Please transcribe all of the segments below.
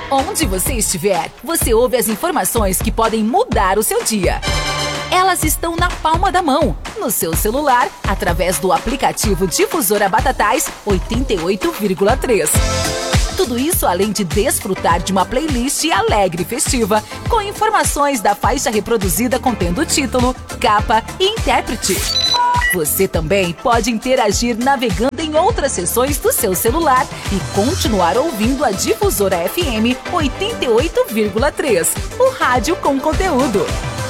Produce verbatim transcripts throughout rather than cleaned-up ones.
Onde você estiver, você ouve as informações que podem mudar o seu dia. Elas estão na palma da mão, no seu celular, através do aplicativo Difusora Batatais oitenta e oito vírgula três. Tudo isso além de desfrutar de uma playlist alegre e festiva, com informações da faixa reproduzida contendo título, capa e intérprete. Você também pode interagir navegando em outras seções do seu celular e continuar ouvindo a Difusora F M oitenta e oito vírgula três, o rádio com conteúdo.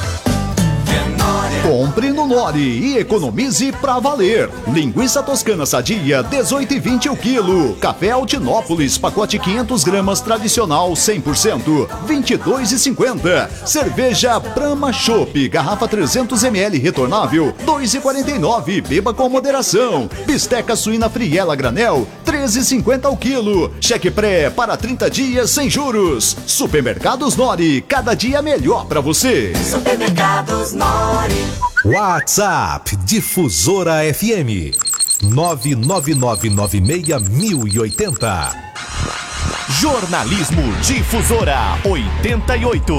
Compre no Nori e economize pra valer. Linguiça toscana sadia, dezoito e vinte o quilo. Café Altinópolis, pacote quinhentas gramas tradicional cem por cento, vinte e dois e cinquenta. Cerveja Brahma Chopp, garrafa trezentos mililitros retornável, dois e quarenta e nove. Beba com moderação. Bisteca suína friela granel, treze e cinquenta o quilo. Cheque pré para trinta dias sem juros. Supermercados Nori, cada dia melhor pra você. Supermercados Nori. WhatsApp Difusora F M nove nove nove nove seis mil e oitenta. Jornalismo Difusora oitenta e oito.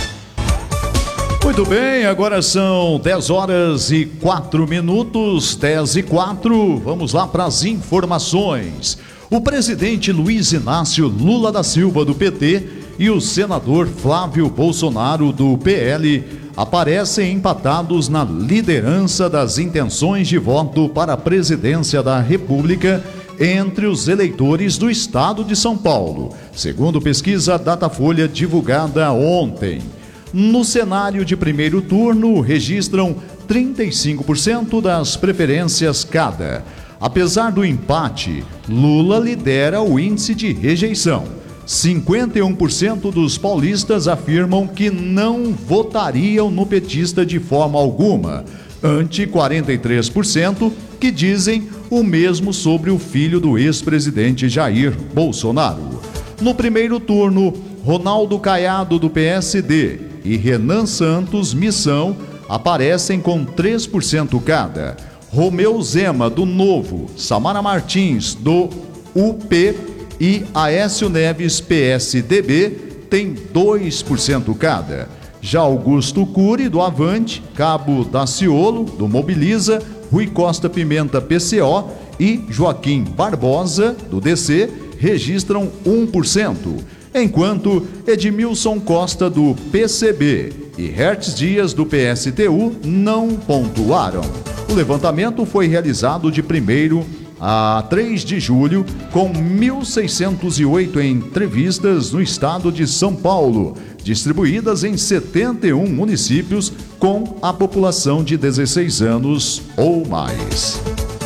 Muito bem, agora são dez horas e quatro minutos, dez e quatro. Vamos lá para as informações. O presidente Luiz Inácio Lula da Silva, do P T, e o senador Flávio Bolsonaro, do P L, aparecem empatados na liderança das intenções de voto para a presidência da República entre os eleitores do estado de São Paulo, segundo pesquisa Datafolha divulgada ontem. No cenário de primeiro turno, registram trinta e cinco por cento das preferências cada. Apesar do empate, Lula lidera o índice de rejeição. cinquenta e um por cento dos paulistas afirmam que não votariam no petista de forma alguma, ante quarenta e três por cento que dizem o mesmo sobre o filho do ex-presidente Jair Bolsonaro. No primeiro turno, Ronaldo Caiado, do P S D, e Renan Santos, Missão, aparecem com três por cento cada. Romeu Zema, do Novo, Samara Martins, do U P, e Aécio Neves, P S D B, tem dois por cento cada. Já Augusto Cury, do Avante, Cabo Daciolo, do Mobiliza, Rui Costa Pimenta, P C O, e Joaquim Barbosa, do D C, registram um por cento, enquanto Edmilson Costa, do P C B, e Hertz Dias, do P S T U, não pontuaram. O levantamento foi realizado de primeiro a três de julho, com mil seiscentas e oito entrevistas no estado de São Paulo, distribuídas em setenta e um municípios com a população de dezesseis anos ou mais.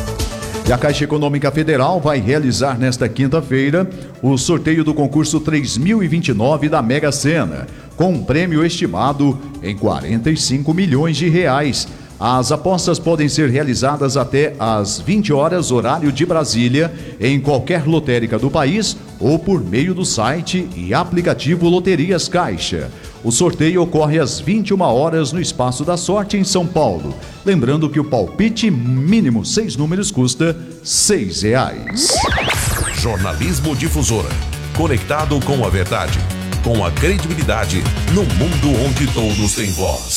E a Caixa Econômica Federal vai realizar nesta quinta-feira o sorteio do concurso três mil e vinte e nove da Mega Sena, com um prêmio estimado em quarenta e cinco milhões de reais. As apostas podem ser realizadas até às vinte horas, horário de Brasília, em qualquer lotérica do país ou por meio do site e aplicativo Loterias Caixa. O sorteio ocorre às vinte e uma horas no Espaço da Sorte, em São Paulo. Lembrando que o palpite mínimo seis números custa seis reais. Jornalismo Difusora, conectado com a verdade, com a credibilidade, no mundo onde todos têm voz.